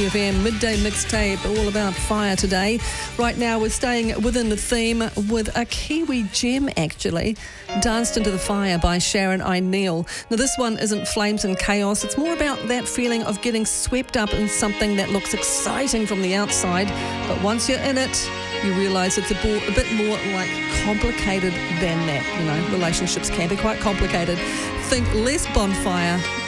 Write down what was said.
FM midday mixtape, all about fire today. Right now we're staying within the theme with a Kiwi gem actually, Danced Into the Fire by Sharon O'Neill. Now this one isn't flames and chaos, it's more about that feeling of getting swept up in something that looks exciting from the outside, but once you're in it, you realise it's a bit more like complicated than that. You know, relationships can be quite complicated. Think less bonfire